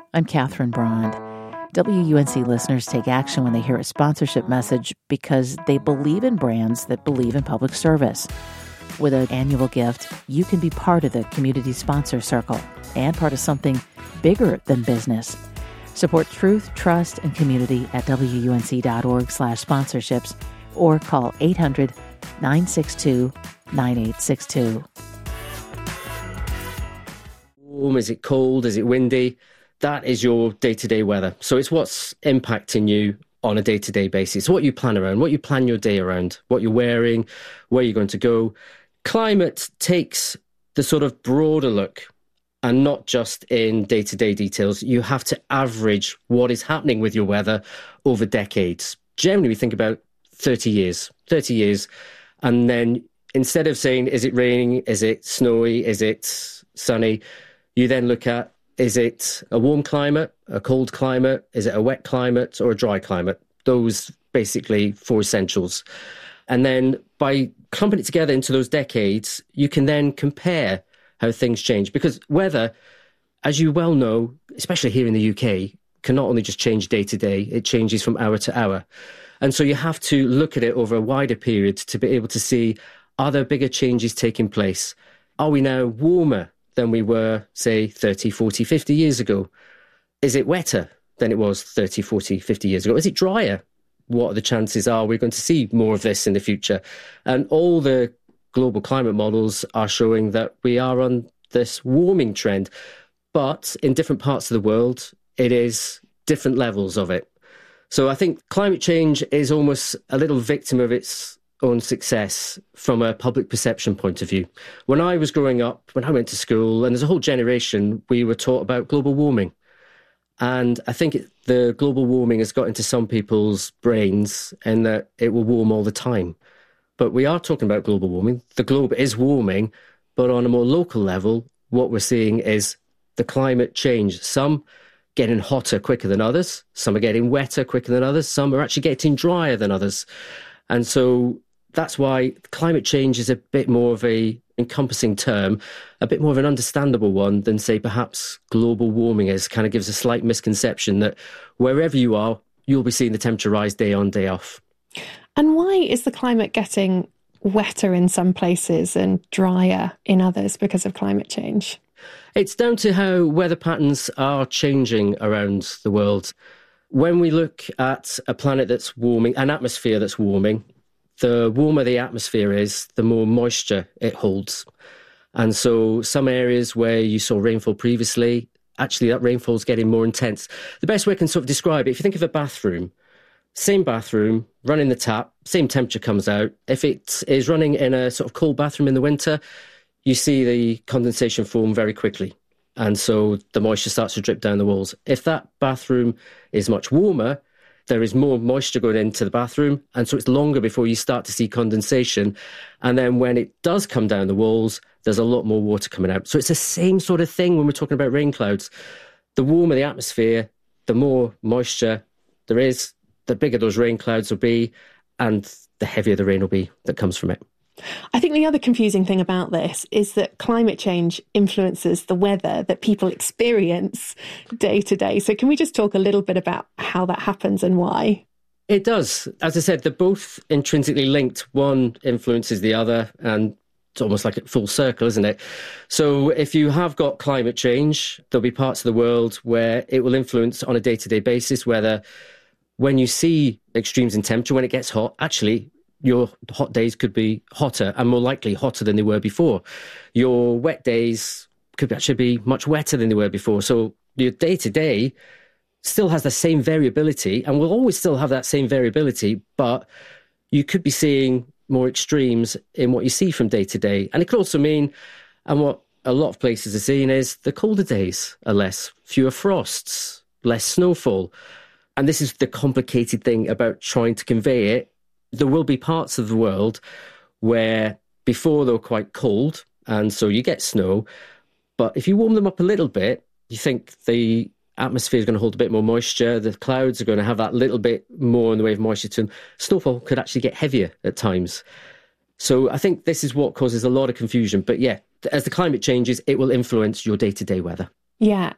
I'm Catherine Brond. WUNC listeners take action when they hear a sponsorship message because they believe in brands that believe in public service. With an annual gift, you can be part of the Community Sponsor Circle and part of something bigger than business. Support truth, trust, and community at WUNC.org/sponsorships or call 800-962-9862. Warm, is it cold, is it windy? That is your day-to-day weather. So it's what's impacting you on a day-to-day basis, what you plan around, what you plan your day around, what you're wearing, where you're going to go. Climate takes the sort of broader look and not just in day-to-day details. You have to average what is happening with your weather over decades. Generally, we think about 30 years, and then instead of saying, is it raining, is it snowy, is it sunny, you then look at, is it a warm climate, a cold climate? Is it a wet climate or a dry climate? Those basically four essentials. And then by clumping it together into those decades, you can then compare how things change. Because weather, as you well know, especially here in the UK, can not only just change day to day, it changes from hour to hour. And so you have to look at it over a wider period to be able to see, are there bigger changes taking place? Are we now warmer than we were, say, 30, 40, 50 years ago? Is it wetter than it was 30, 40, 50 years ago? Is it drier? What are the chances are we're going to see more of this in the future? And all the global climate models are showing that we are on this warming trend. But in different parts of the world, it is different levels of it. So I think climate change is almost a little victim of its own success from a public perception point of view. When I was growing up, when I went to school, and there's a whole generation, we were taught about global warming. And I think the global warming has got into some people's brains and that it will warm all the time. But we are talking about global warming. The globe is warming, but on a more local level, what we're seeing is the climate change. Some getting hotter quicker than others. Some are getting wetter quicker than others. Some are actually getting drier than others. And so that's why climate change is a bit more of a encompassing term, a bit more of an understandable one than, say, perhaps global warming is. Kind of gives a slight misconception that wherever you are, you'll be seeing the temperature rise day on, day off. And why is the climate getting wetter in some places and drier in others because of climate change? It's down to how weather patterns are changing around the world. When we look at a planet that's warming, an atmosphere that's warming, the warmer the atmosphere is, the more moisture it holds. And so some areas where you saw rainfall previously, actually that rainfall is getting more intense. The best way I can sort of describe it, if you think of a bathroom, same bathroom, running the tap, same temperature comes out. If it is running in a sort of cold bathroom in the winter, you see the condensation form very quickly. And so the moisture starts to drip down the walls. If that bathroom is much warmer, there is more moisture going into the bathroom, and so it's longer before you start to see condensation. And then when it does come down the walls, there's a lot more water coming out. So it's the same sort of thing when we're talking about rain clouds. The warmer the atmosphere, the more moisture there is, the bigger those rain clouds will be, and the heavier the rain will be that comes from it. I think the other confusing thing about this is that climate change influences the weather that people experience day to day. So can we just talk a little bit about how that happens and why? It does. As I said, they're both intrinsically linked. One influences the other, and it's almost like a full circle, isn't it? So if you have got climate change, there'll be parts of the world where it will influence on a day-to-day basis, whether when you see extremes in temperature, when it gets hot, actually your hot days could be hotter and more likely hotter than they were before. Your wet days could actually be much wetter than they were before. So your day-to-day still has the same variability and will always still have that same variability, but you could be seeing more extremes in what you see from day to day. And it could also mean, and what a lot of places are seeing is the colder days are less, fewer frosts, less snowfall. And this is the complicated thing about trying to convey it. There will be parts of the world where before they were quite cold, and so you get snow. But if you warm them up a little bit, you think the atmosphere is going to hold a bit more moisture. The clouds are going to have that little bit more in the way of moisture to them. Snowfall could actually get heavier at times. So I think this is what causes a lot of confusion. But yeah, as the climate changes, it will influence your day-to-day weather. Yeah,